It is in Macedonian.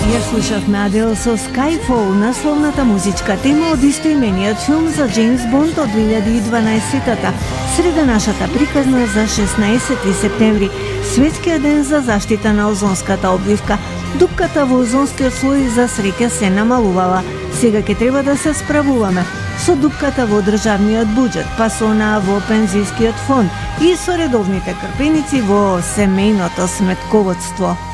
Ја слушавме Адел со Skyfall, насловната музичка тема од истоимениот филм за Джеймс Бонд од 2012-та. Среда нашата приказна за 16 септември, светскиот ден за заштита на озонската обвивка. Дупката во озонскиот слој за среќа се намалувала. Сега ќе треба да се справуваме со дупката во државниот буџет, па со онаа во пензискиот фонд и со редовните крпеници во семејното сметководство.